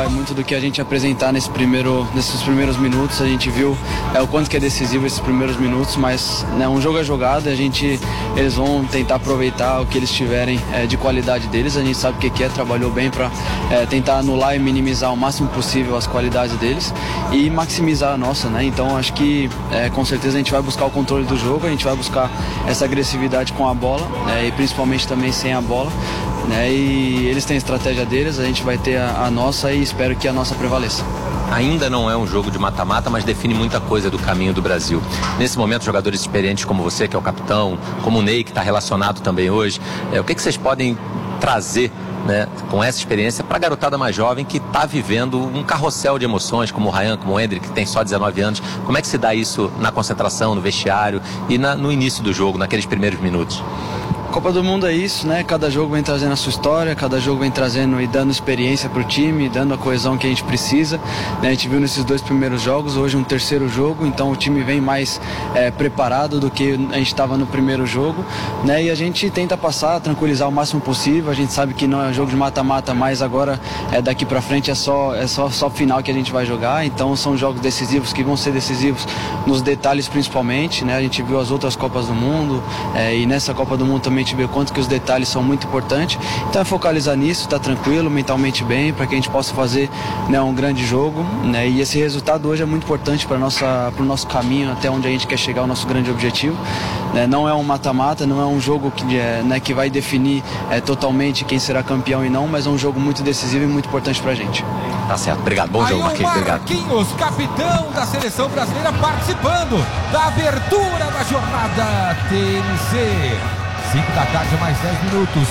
vai muito do que a gente apresentar nesses primeiros minutos. A gente viu o quanto que é decisivo esses primeiros minutos, mas né, um jogo é jogado, eles vão tentar aproveitar o que eles tiverem de qualidade deles. A gente sabe o que trabalhou bem para tentar anular e minimizar o máximo possível as qualidades deles e maximizar a nossa, né? Então acho que com certeza a gente vai buscar o controle do jogo, a gente vai buscar essa agressividade com a bola, e principalmente também sem a bola, né? E eles têm a estratégia deles, a gente vai ter a nossa e espero que a nossa prevaleça. Ainda não é um jogo de mata-mata, mas define muita coisa do caminho do Brasil. Nesse momento, jogadores experientes como você, que é o capitão, como o Ney, que está relacionado também hoje, o que vocês podem trazer, né, com essa experiência para a garotada mais jovem que está vivendo um carrossel de emoções, como o Ryan, como o Hendrick, que tem só 19 anos? Como é que se dá isso na concentração, no vestiário e no início do jogo, naqueles primeiros minutos? Copa do Mundo é isso, né? Cada jogo vem trazendo a sua história, cada jogo vem trazendo e dando experiência para o time, dando a coesão que a gente precisa, né? A gente viu nesses 2 primeiros jogos, hoje um terceiro jogo, então o time vem mais preparado do que a gente estava no primeiro jogo, né? E a gente tenta passar, tranquilizar o máximo possível. A gente sabe que não é jogo de mata-mata, mas agora daqui para frente é só final que a gente vai jogar, então são jogos decisivos que vão ser decisivos nos detalhes principalmente, né? A gente viu as outras Copas do Mundo e nessa Copa do Mundo também a gente vê quanto que os detalhes são muito importantes. Então é focalizar nisso, tá tranquilo, mentalmente bem, para que a gente possa fazer, né, um grande jogo, né? E esse resultado hoje é muito importante para o nosso caminho até onde a gente quer chegar, o nosso grande objetivo, né? Não é um mata-mata, não é um jogo que vai definir totalmente quem será campeão e não, mas é um jogo muito decisivo e muito importante pra gente. Tá certo, obrigado, bom jogo, Marquinhos. Marquinhos, capitão da seleção brasileira, participando da abertura da jornada TNC. 5 da tarde, mais 10 minutos.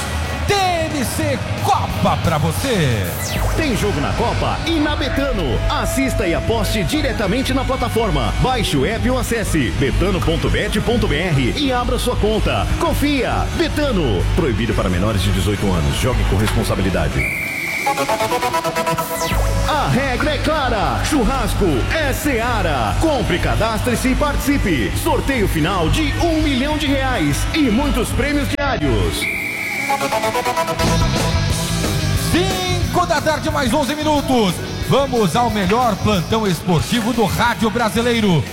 TNC Copa pra você. Tem jogo na Copa e na Betano. Assista e aposte diretamente na plataforma. Baixe o app ou acesse betano.bet.br e abra sua conta. Confia. Betano. Proibido para menores de 18 anos. Jogue com responsabilidade. A regra é clara, churrasco é Seara. Compre, cadastre-se e participe. Sorteio final de R$1 milhão e muitos prêmios diários. 5 da tarde, mais 11 minutos. Vamos ao melhor plantão esportivo do rádio brasileiro.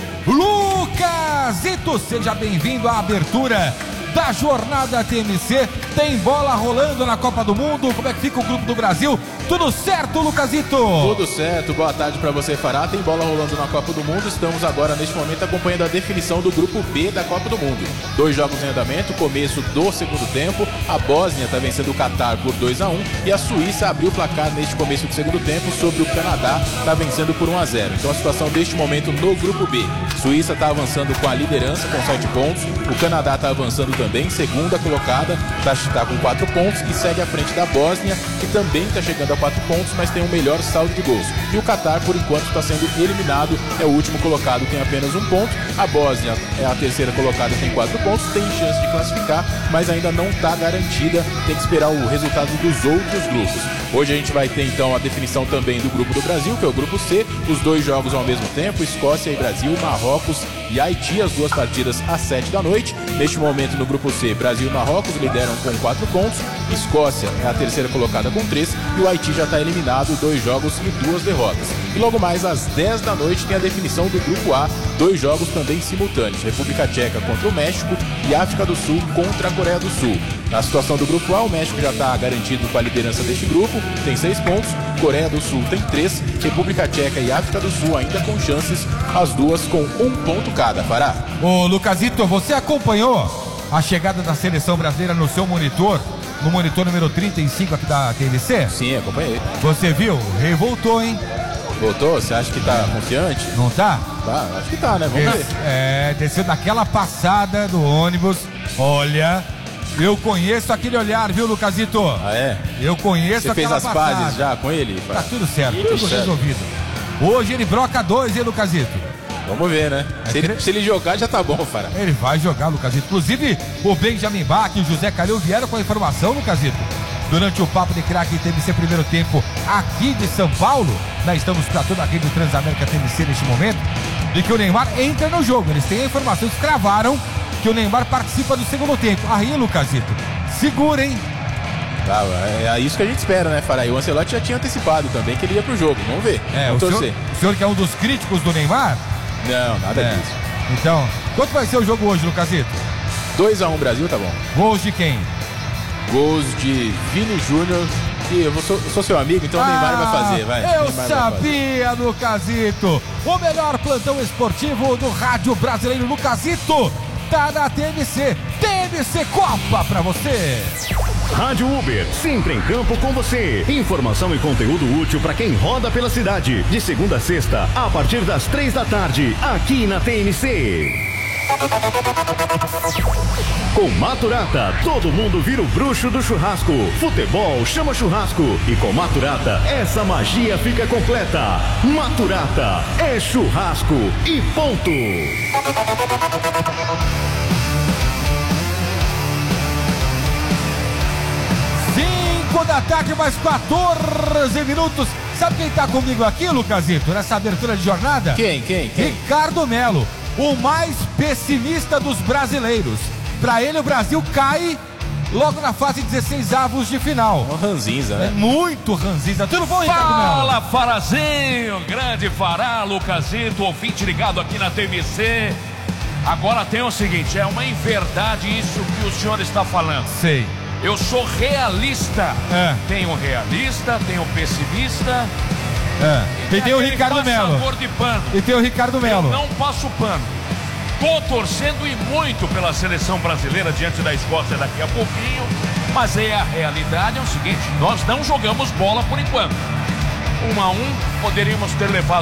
Lucazito, seja bem-vindo à abertura da jornada TNC. Tem bola rolando na Copa do Mundo. Como é que fica o grupo do Brasil? Tudo certo, Lucazito? Tudo certo, boa tarde para você, Fará. Tem bola rolando na Copa do Mundo. Estamos agora, neste momento, acompanhando a definição do grupo B da Copa do Mundo. 2 jogos em andamento, começo do segundo tempo. A Bósnia está vencendo o Catar por 2-1 e a Suíça abriu o placar neste começo do segundo tempo sobre o Canadá, está vencendo por 1-0. Então a situação deste momento no grupo B: Suíça está avançando com a liderança com 7 pontos, o Canadá está avançando também, segunda colocada, está com 4 pontos e segue à frente da Bósnia, que também está chegando a 4 pontos, mas tem um melhor saldo de gols. E o Catar, por enquanto, está sendo eliminado, é o último colocado, tem apenas 1 ponto. A Bósnia é a terceira colocada, tem 4 pontos, tem chance de classificar, mas ainda não está garantida, tem que esperar o resultado dos outros grupos. Hoje a gente vai ter então a definição também do grupo do Brasil, que é o grupo C, os 2 jogos ao mesmo tempo, Escócia e Brasil, Marrocos e Haiti, as 2 partidas às 7 da noite. Neste momento no grupo C, Brasil e Marrocos lideram com 4 pontos, Escócia é a terceira colocada com 3 e o Haiti já está eliminado, 2 jogos e 2 derrotas. E logo mais às 10 da noite tem a definição do grupo A, 2 jogos também simultâneos, República Tcheca contra o México e África do Sul contra a Coreia do Sul. Na situação do grupo A, o México já está garantido com a liderança deste grupo, tem 6 pontos, Coreia do Sul tem 3, República Tcheca e África do Sul ainda com chances, as duas com 1 ponto cada, Fará. Ô Lucazito, você acompanhou a chegada da seleção brasileira no seu monitor, no monitor número 35 aqui da TNC? Sim, acompanhei. Você viu? O Rei voltou, hein? Voltou? Você acha que tá confiante? Não tá? Tá, acho que tá, né? Vamos ver. Desceu daquela passada do ônibus. Olha, eu conheço aquele olhar, viu, Lucazito? Ah, é? Eu conheço aquela passada. Você fez as pazes já com ele? Tá tudo certo, tudo resolvido. Hoje ele broca 2, hein, Lucazito? Vamos ver, né? Se ele jogar, já tá bom, Fará. Ele vai jogar, Lucazito. Inclusive, o Benjamin Bach e o José Calil vieram com a informação, Lucazito. Durante o Papo de Craque TNC primeiro tempo aqui de São Paulo, nós estamos para toda a rede Transamérica TNC neste momento, de que o Neymar entra no jogo. Eles têm a informação, eles cravaram que o Neymar participa do segundo tempo. Aí, Lucazito, segura, hein? É isso que a gente espera, né, Fará? E o Ancelotti já tinha antecipado também que ele ia pro jogo. Vamos ver. Vamos torcer. O senhor que é um dos críticos do Neymar? Não, nada disso. Então, quanto vai ser o jogo hoje, Lucasito? 2-1 Brasil, tá bom. Gols de quem? Gols de Vini Júnior. Que eu sou seu amigo, então o Neymar vai fazer, vai. Eu sabia, Lucasito. O melhor plantão esportivo do rádio brasileiro, Lucasito, tá na TMC. TMC Copa pra você. Rádio Uber, sempre em campo com você. Informação e conteúdo útil para quem roda pela cidade. De segunda a sexta, a partir das 3 da tarde, aqui na TMC. Com Maturata, todo mundo vira o bruxo do churrasco. Futebol chama churrasco. E com Maturata, essa magia fica completa. Maturata é churrasco e ponto. 5 da tarde, mais 14 minutos. Sabe quem tá comigo aqui, Lucasito, nessa abertura de jornada? Quem? Ricardo Melo, o mais pessimista dos brasileiros. Pra ele, o Brasil cai logo na fase 16avos de final. Ranzinza, né? É muito ranzinza. Tudo bom, Ricardo Melo? Fala, Farazinho, grande Fará, Lucasito, ouvinte ligado aqui na TMC. Agora tem o seguinte, é uma inverdade isso que o senhor está falando. Sei. Eu sou realista. Tem o realista, tem o pessimista. E tem o Ricardo Melo. De pano. E tem o Ricardo Melo. Eu não passo pano. Tô torcendo e muito pela seleção brasileira diante da Escócia daqui a pouquinho. Mas a realidade é o seguinte, nós não jogamos bola por enquanto. 1-1, poderíamos ter levado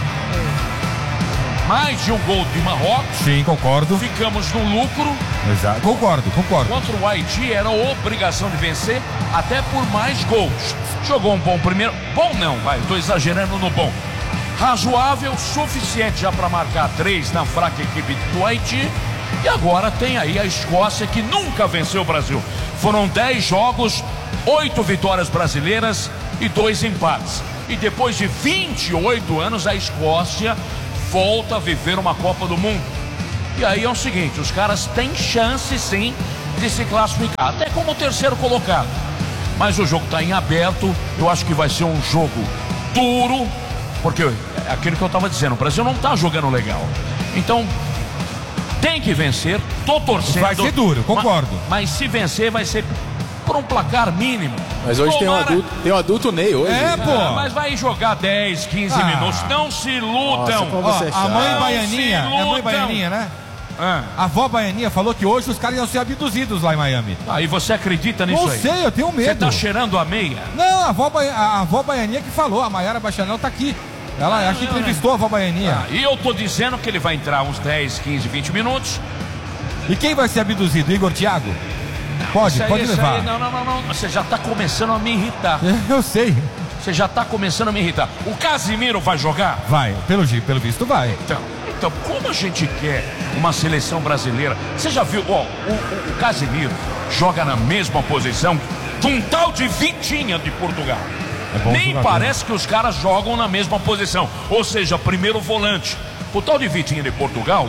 mais de um gol de Marrocos. Sim, concordo. Ficamos no lucro. Exato, concordo. Contra o Haiti era obrigação de vencer, até por mais gols. Jogou um bom primeiro. Bom não, estou exagerando no bom. Razoável, suficiente já para marcar 3 na fraca equipe do Haiti. E agora tem aí a Escócia, que nunca venceu o Brasil. Foram 10 jogos, 8 vitórias brasileiras e 2 empates. E depois de 28 anos, a Escócia volta a viver uma Copa do Mundo. E aí é o seguinte, os caras têm chance sim de se classificar, até como terceiro colocado. Mas o jogo está em aberto, eu acho que vai ser um jogo duro, porque é aquilo que eu estava dizendo, o Brasil não está jogando legal. Então, tem que vencer, tô torcendo. Vai ser duro, concordo. Mas se vencer, vai ser por um placar mínimo. Mas hoje tem um adulto Ney hoje. Pô. Mas vai jogar 10, 15 minutos. Não se iludam. A mãe Baianinha, é a mãe Baianinha, né? A avó Baianinha falou que hoje os caras iam ser abduzidos lá em Miami. E você acredita nisso aí? Não sei, eu tenho medo. Você tá cheirando a meia? Não, a avó Baianinha que falou, a Maiara Bachanel tá aqui. Ela acho que entrevistou a avó Baianinha. E eu tô dizendo que ele vai entrar uns 10, 15, 20 minutos. E quem vai ser abduzido? Igor Thiago? Pode levar. Aí, não. Você já tá começando a me irritar. Eu sei. Você já tá começando a me irritar. O Casimiro vai jogar? Vai, pelo visto vai. Então, como a gente quer uma seleção brasileira? Você já viu, o Casimiro joga na mesma posição de um tal de Vitinha de Portugal. Nem parece que os caras jogam na mesma posição. Ou seja, primeiro volante. O tal de Vitinha de Portugal,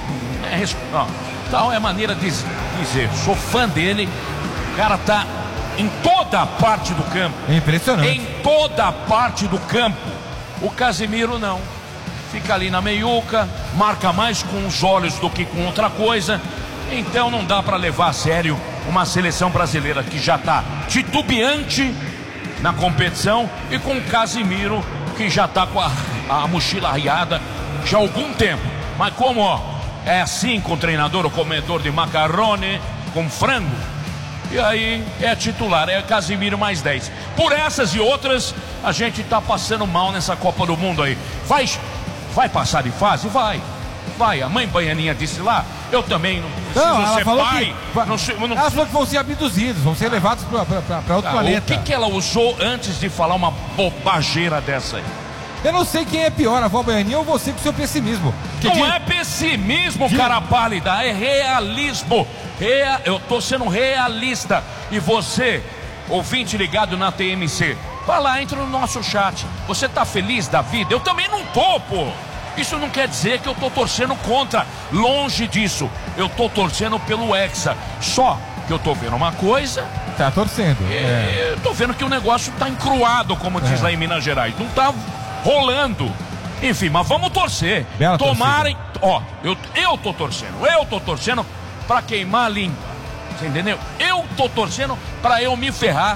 tal é maneira de dizer, sou fã dele. O cara tá em toda a parte do campo. É impressionante. Em toda a parte do campo. O Casimiro não. Fica ali na meiuca, marca mais com os olhos do que com outra coisa. Então não dá para levar a sério uma seleção brasileira que já tá titubeante na competição e com o Casimiro que já tá com a mochila arriada já há algum tempo. Mas como é assim com o treinador, o comedor de macarrone com frango, e aí é titular, é Casimiro mais 10. Por essas e outras, a gente tá passando mal nessa Copa do Mundo aí. Vai passar de fase? Vai. A mãe Baianinha disse lá, eu também não preciso ser pai. Ela falou que vão ser abduzidos, vão ser levados para outro planeta. O que ela usou antes de falar uma bobageira dessa aí? Eu não sei quem é pior, a avó Baianinha ou você com seu pessimismo. Não é pessimismo, cara pálida, é realismo. Eu tô sendo realista. E você, ouvinte ligado na TMC, vai lá, entra no nosso chat. Você tá feliz da vida? Eu também não tô, pô. Isso não quer dizer que eu tô torcendo contra. Longe disso. Eu tô torcendo pelo Hexa. Só que eu tô vendo uma coisa Tá torcendo. Eu tô vendo que o negócio tá encruado, como diz lá em Minas Gerais. Não tá rolando. Enfim, mas vamos torcer. Bela Tomarem. Ó, eu tô torcendo pra queimar a língua. Você entendeu? Eu tô torcendo pra eu me ferrar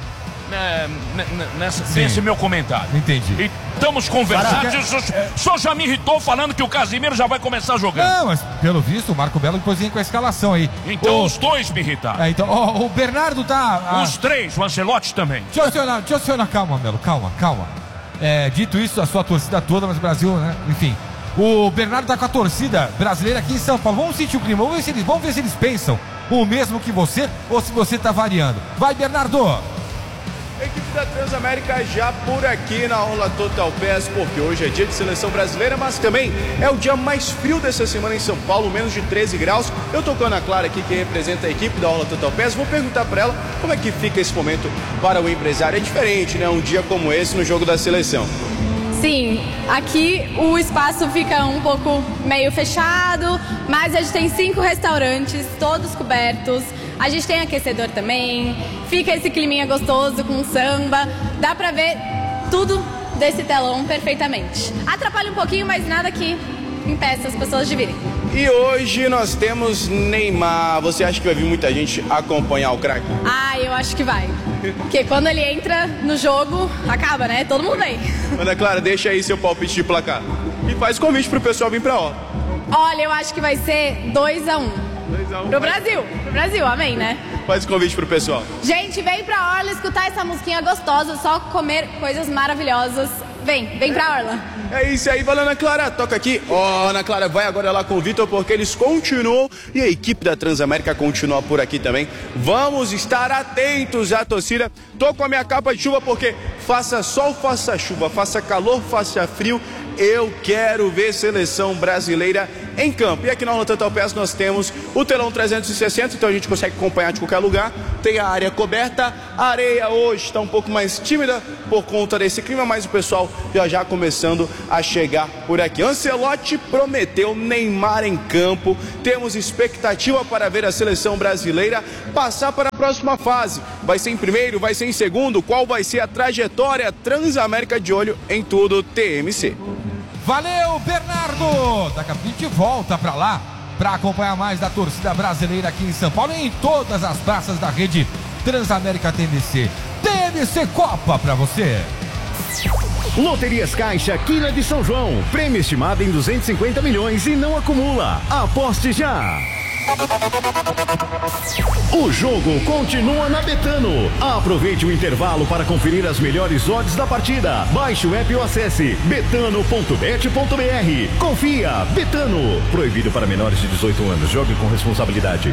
nesse meu comentário. Entendi. E estamos conversando. O senhor já me irritou falando que o Casimiro já vai começar jogando. Não, mas pelo visto o Marco Belo depois vem com a escalação aí. Então os dois me irritaram. Então, o Bernardo tá... Os três, o Ancelotti também. Deixa eu acionar, calma, Melo, calma. Dito isso, a sua torcida toda, mas o Brasil, né? Enfim. O Bernardo tá com a torcida brasileira aqui em São Paulo. Vamos sentir o clima, vamos ver se eles pensam o mesmo que você ou se você tá variando. Vai, Bernardo! A equipe da Transamérica já por aqui na Orla Total Pass, porque hoje é dia de seleção brasileira, mas também é o dia mais frio dessa semana em São Paulo, menos de 13 graus. Eu tô com a Ana Clara aqui, que representa a equipe da Orla Total Pass. Vou perguntar para ela como é que fica esse momento para o empresário. É diferente, né? Um dia como esse no jogo da seleção. Sim, aqui o espaço fica um pouco meio fechado, mas a gente tem 5 restaurantes, todos cobertos. A gente tem aquecedor também, fica esse climinha gostoso com samba. Dá pra ver tudo desse telão perfeitamente. Atrapalha um pouquinho, mas nada que impeça as pessoas de virem. E hoje nós temos Neymar. Você acha que vai vir muita gente acompanhar o craque? Ah, eu acho que vai. Porque quando ele entra no jogo, acaba, né? Todo mundo vem. Ana Clara, deixa aí seu palpite de placar. E faz convite pro pessoal vir pra Orla. Olha, eu acho que vai ser 2-1. Pro Brasil, amém, né? Faz o convite pro pessoal. Gente, vem pra Orla escutar essa musiquinha gostosa, só comer coisas maravilhosas. Vem pra Orla. É isso aí, valeu, Ana Clara, toca aqui. Ana Clara vai agora lá com o Vitor, porque eles continuam e a equipe da Transamérica continua por aqui também. Vamos estar atentos à torcida. Tô com a minha capa de chuva porque faça sol, faça chuva, faça calor, faça frio, eu quero ver seleção brasileira em campo. E aqui na Orla Total Pass nós temos o telão 360, então a gente consegue acompanhar de qualquer lugar. Tem a área coberta, a areia hoje está um pouco mais tímida por conta desse clima, mas o pessoal já começando a chegar por aqui. Ancelotti prometeu Neymar em campo. Temos expectativa para ver a seleção brasileira passar para a próxima fase. Vai ser em primeiro, vai ser em segundo? Qual vai ser a trajetória? Transamérica de olho em tudo, TMC. Valeu, Bernardo! Daqui a pouco a gente volta pra lá para acompanhar mais da torcida brasileira aqui em São Paulo e em todas as praças da rede Transamérica TMC. TMC Copa pra você! Loterias Caixa, Quina de São João. Prêmio estimado em 250 milhões e não acumula. Aposte já! O jogo continua na Betano. Aproveite o intervalo para conferir as melhores odds da partida. Baixe o app ou acesse betano.bet.br. Confia, Betano. Proibido para menores de 18 anos. Jogue com responsabilidade.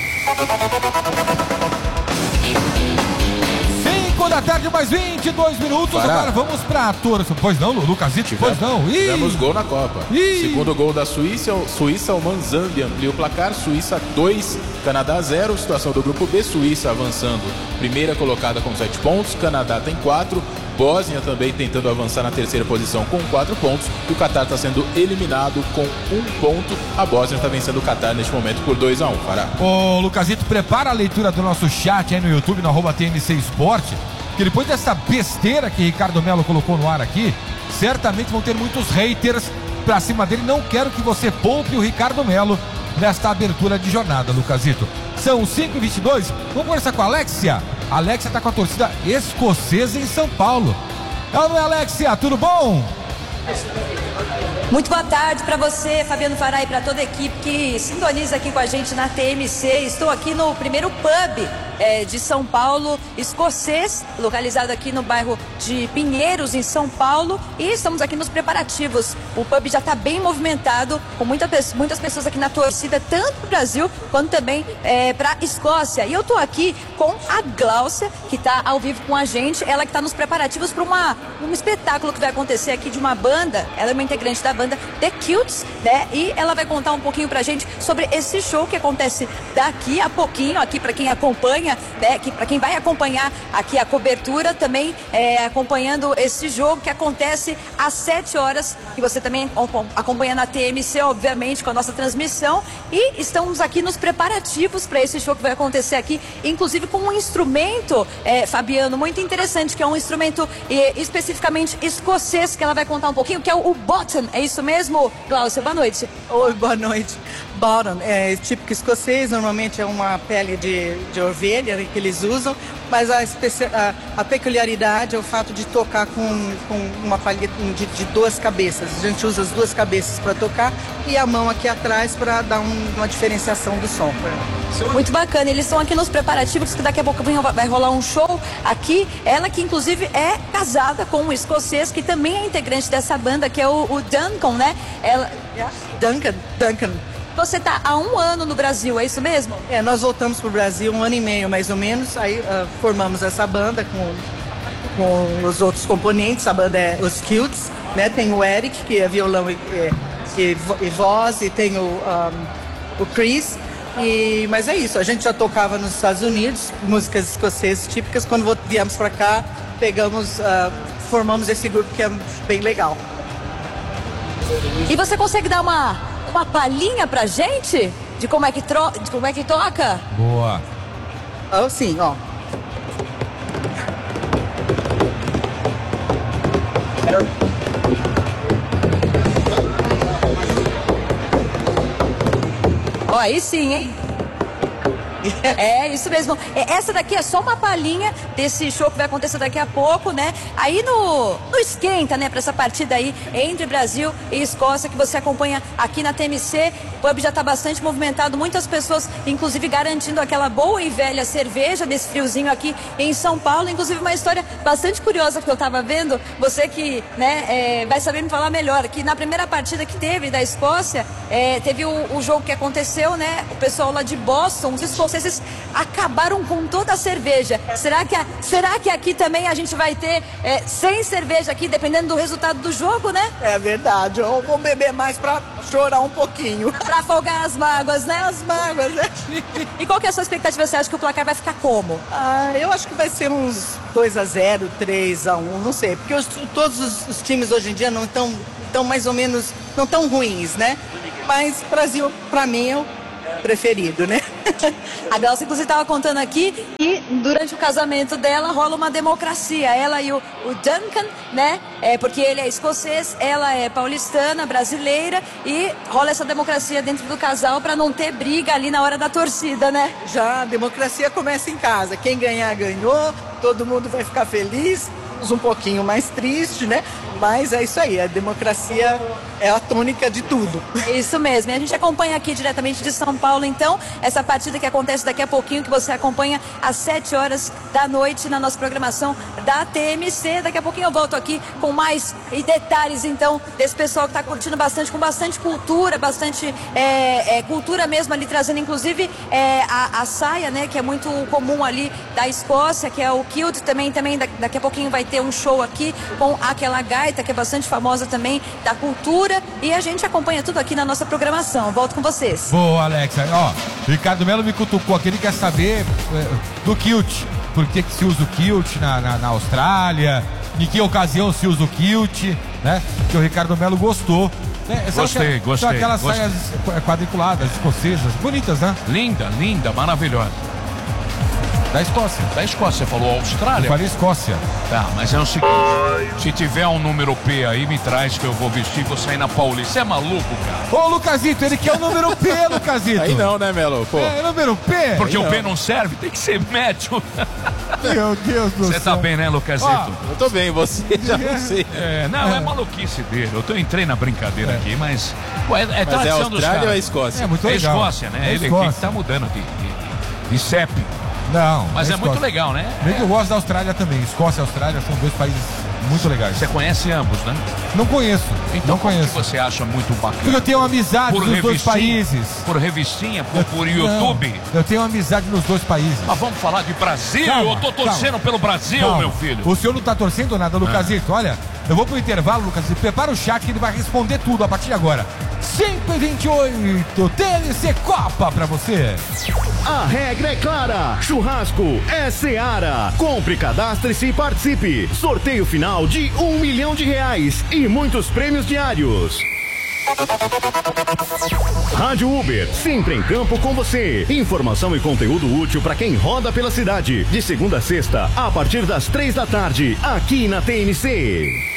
5 da tarde, mais 22 minutos. Agora vamos pra torcida. Pois não, Lucasito? Pois não. Tivemos gol na Copa. Segundo gol da Suíça, o Manzambi amplia o placar. Suíça 2, Canadá 0. Situação do grupo B, Suíça avançando. Primeira colocada com 7 pontos. Canadá tem 4. Bósnia também tentando avançar na terceira posição com 4 pontos. E o Catar está sendo eliminado com 1 ponto. A Bósnia está vencendo o Catar neste momento por 2-1. Fará. Ô, Lucasito, prepara a leitura do nosso chat aí no YouTube, no @TMC Esporte. Que depois dessa besteira que Ricardo Melo colocou no ar aqui, certamente vão ter muitos haters pra cima dele. Não quero que você poupe o Ricardo Melo nesta abertura de jornada, Lucasito. São 5h22. Vamos conversar com a Alexia. A Alexia tá com a torcida escocesa em São Paulo. Ela não é, Alexia? Tudo bom? Muito boa tarde para você, Fabiano Fará, e para toda a equipe que sintoniza aqui com a gente na TMC. Estou aqui no primeiro pub de São Paulo, escocês, localizado aqui no bairro de Pinheiros, em São Paulo, e estamos aqui nos preparativos. O pub já está bem movimentado, com muitas pessoas aqui na torcida, tanto para o Brasil quanto também para a Escócia. E eu estou aqui com a Gláucia, que está ao vivo com a gente, ela que está nos preparativos para um espetáculo que vai acontecer aqui de uma banda. Ela é uma integrante da banda The Cutes, né? E ela vai contar um pouquinho pra gente sobre esse show que acontece daqui a pouquinho, aqui pra quem acompanha, né? Pra quem vai acompanhar aqui a cobertura, também acompanhando esse jogo que acontece às 7 horas, que você também acompanha na TMC, obviamente, com a nossa transmissão. E estamos aqui nos preparativos para esse show que vai acontecer aqui, inclusive com um instrumento, Fabiano, muito interessante, que é um instrumento especificamente escocês, que ela vai contar um pouquinho, que é o bottom. É isso mesmo, Glaucia? Boa noite. Oi, boa noite. Bottom é típico escocês, normalmente é uma pele de ovelha que eles usam, mas a peculiaridade é o fato de tocar com uma palheta de 2 cabeças. A gente usa as 2 cabeças para tocar e a mão aqui atrás para dar uma diferenciação do som. Muito bacana, eles estão aqui nos preparativos, que daqui a pouco vai rolar um show aqui. Ela que inclusive é casada com um escocês que também é integrante dessa banda, que é o Duncan, né? Duncan. Você está há 1 ano no Brasil, é isso mesmo? Nós voltamos para o Brasil 1 ano e meio, mais ou menos. Aí formamos essa banda com os outros componentes. A banda é os Cutes, né? Tem o Eric, que é violão e voz, e tem o Chris. Mas é isso, a gente já tocava nos Estados Unidos, músicas escocesas típicas. Quando viemos para cá, formamos esse grupo que é bem legal. E você consegue dar uma palhinha pra gente de como é que toca? Boa. Sim, ó. Ó, aí sim, hein? É, isso mesmo. Essa daqui é só uma palhinha desse show que vai acontecer daqui a pouco, né? Aí no esquenta, né? Pra essa partida aí entre Brasil e Escócia, que você acompanha aqui na TMC. O pub já tá bastante movimentado, muitas pessoas, inclusive, garantindo aquela boa e velha cerveja desse friozinho aqui em São Paulo. Inclusive, uma história bastante curiosa que eu tava vendo. Você que, né, vai saber me falar melhor. Que na primeira partida que teve da Escócia, teve o jogo que aconteceu, né? O pessoal lá de Boston, os escoceses acabaram com toda a cerveja. Será que aqui também a gente vai ter sem cerveja aqui, dependendo do resultado do jogo, né? É verdade. Eu vou beber mais pra chorar um pouquinho. Pra afogar as mágoas, né? As mágoas, né? E qual que é a sua expectativa? Você acha que o placar vai ficar como? Eu acho que vai ser uns 2-0, 3-1, não sei. Porque todos os times hoje em dia não estão mais ou menos, não tão ruins, né? Mas Brasil, pra mim, é o preferido, né? A Glaucia, inclusive, estava contando aqui que durante o casamento dela rola uma democracia. Ela e o Duncan, né? Porque ele é escocês, ela é paulistana, brasileira, e rola essa democracia dentro do casal para não ter briga ali na hora da torcida, né? Já a democracia começa em casa. Quem ganhar, ganhou. Todo mundo vai ficar feliz. Um pouquinho mais triste, né? Mas é isso aí, a democracia é a tônica de tudo. É isso mesmo, e a gente acompanha aqui diretamente de São Paulo, então, essa partida que acontece daqui a pouquinho, que você acompanha às 7 horas da noite na nossa programação da TMC. Daqui a pouquinho eu volto aqui com mais detalhes, então, desse pessoal que está curtindo bastante, com bastante cultura, bastante cultura mesmo ali, trazendo inclusive a saia, né, que é muito comum ali da Escócia, que é o kilt, também daqui a pouquinho vai ter um show aqui com aquela gaita, que é bastante famosa também, da cultura, e a gente acompanha tudo aqui na nossa programação. Volto com vocês. Boa, Alexa. Ó, Ricardo Melo me cutucou aqui, ele quer saber do kilt. Por que se usa o kilt na Austrália? Em que ocasião se usa o kilt, né? Que o Ricardo Melo gostou. Gostei. São aquelas saias quadriculadas, escocesas, bonitas, né? Linda, maravilhosa. Da Escócia. Da Escócia, falou Austrália? Eu falei Escócia. Tá, mas é o seguinte, se tiver um número P aí, me traz que eu vou vestir e vou sair na Paulista. Você é maluco, cara? Ô, Lucasito, ele quer o número P, Lucasito. Aí não, né, Melo? Pô. Número P? Porque o P não serve, tem que ser médio. Meu Deus do céu. Você tá bem, né, Lucasito? Eu tô bem, você já não sei. É maluquice dele. Eu entrei na brincadeira aqui, mas... É tradição dos caras. É Austrália ou é Escócia? É muito legal. É Escócia, né? Ele que tá mudando de CEP. Não. Mas é muito legal, né? Bem que eu gosto da Austrália também. Escócia e Austrália são dois países muito legais. Você conhece ambos, né? Não conheço. Então, não conheço. Que você acha muito bacana? Porque eu tenho amizade nos dois países. Por revistinha? Por YouTube? Não, eu tenho amizade nos dois países. Mas vamos falar de Brasil. Eu tô torcendo pelo Brasil, meu filho. O senhor não tá torcendo nada, Lucasito. Olha, Eu vou pro intervalo, Lucas, e prepara o chat que ele vai responder tudo a partir de agora. 5h28, TNC Copa pra você. A regra é clara, churrasco é Seara. Compre, cadastre-se e participe. Sorteio final de R$1 milhão e muitos prêmios diários. Rádio Uber, sempre em campo com você. Informação e conteúdo útil para quem roda pela cidade. De segunda a sexta, a partir das 3 da tarde, aqui na TNC.